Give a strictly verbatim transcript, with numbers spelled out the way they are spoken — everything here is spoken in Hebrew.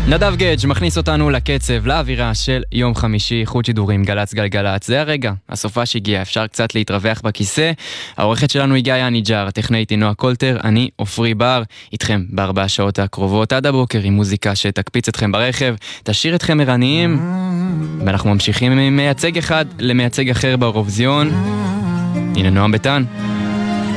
נדב גדג' מכניס אותנו לקצב, לאווירה של יום חמישי, חוט שידורים, גלץ גלגלץ. זה הרגע, הסופה שהגיע, אפשר קצת להתרווח בכיסא. העורכת שלנו היא גאיה ניג'ר, הטכנאית היא נועה קולטר, אני אופרי בר, איתכם בארבע השעות הקרובות עד הבוקר עם מוזיקה שתקפיץ אתכם ברכב, תשאיר אתכם ערניים, ואנחנו ממשיכים ממייצג אחד למייצג אחר באירוויזיון. הנה נועם ביטן.